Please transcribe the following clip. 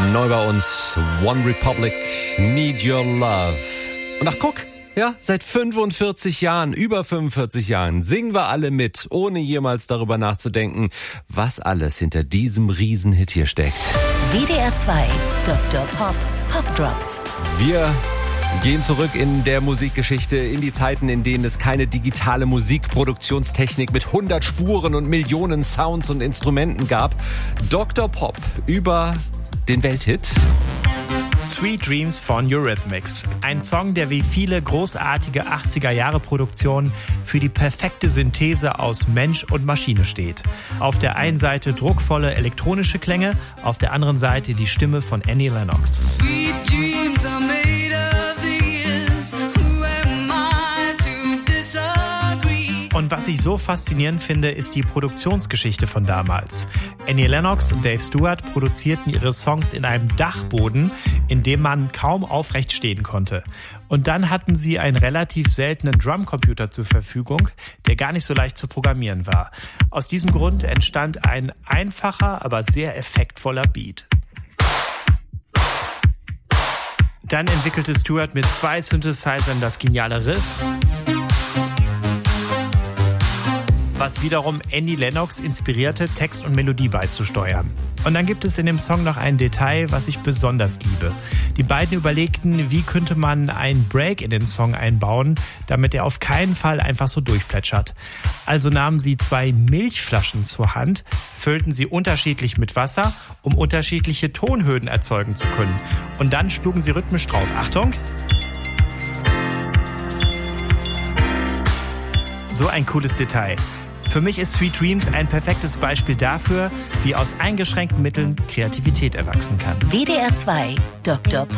Neu bei uns One Republic, Need Your Love. Und ach guck, ja, seit 45 Jahren, über 45 Jahren singen wir alle mit, ohne jemals darüber nachzudenken, was alles hinter diesem Riesenhit hier steckt. WDR 2, Dr. Pop, Pop Drops. Wir gehen zurück in der Musikgeschichte, in die Zeiten, in denen es keine digitale Musikproduktionstechnik mit 100 Spuren und Millionen Sounds und Instrumenten gab. Dr. Pop über den Welthit Sweet Dreams von Eurythmics. Ein Song, der wie viele großartige 80er-Jahre-Produktionen für die perfekte Synthese aus Mensch und Maschine steht. Auf der einen Seite druckvolle elektronische Klänge, auf der anderen Seite die Stimme von Annie Lennox. Sweet dreams are made of these. Who am I to disagree? Und was ich so faszinierend finde, ist die Produktionsgeschichte von damals. Annie Lennox und Dave Stewart produzierten ihre Songs in einem Dachboden, in dem man kaum aufrecht stehen konnte. Und dann hatten sie einen relativ seltenen Drumcomputer zur Verfügung, der gar nicht so leicht zu programmieren war. Aus diesem Grund entstand ein einfacher, aber sehr effektvoller Beat. Dann entwickelte Stewart mit 2 Synthesizern das geniale Riff, was wiederum Annie Lennox inspirierte, Text und Melodie beizusteuern. Und dann gibt es in dem Song noch ein Detail, was ich besonders liebe. Die beiden überlegten, wie könnte man einen Break in den Song einbauen, damit er auf keinen Fall einfach so durchplätschert. Also nahmen sie 2 Milchflaschen zur Hand, füllten sie unterschiedlich mit Wasser, um unterschiedliche Tonhöhen erzeugen zu können. Und dann schlugen sie rhythmisch drauf. Achtung! So ein cooles Detail. Für mich ist Sweet Dreams ein perfektes Beispiel dafür, wie aus eingeschränkten Mitteln Kreativität erwachsen kann. WDR 2, Dr. Pop.